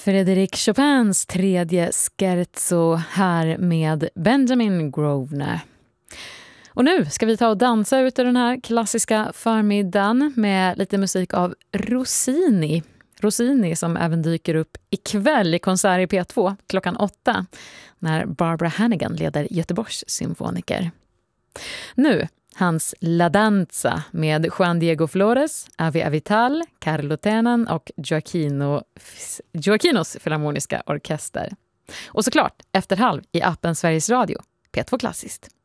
Frédéric Chopins tredje scherzo här med Benjamin Grosvenor. Och nu ska vi ta och dansa ut den här klassiska förmiddagen med lite musik av Rossini. Rossini som även dyker upp ikväll i konsert i P2 klockan 8 när Barbara Hannigan leder Göteborgs symfoniker. Nu hans La Danza med Juan Diego Flores, Avi Avital, Carlo Tenan och Joaquinos Filharmoniska orkester. Och såklart efter halv i appen Sveriges Radio, P2 Klassiskt.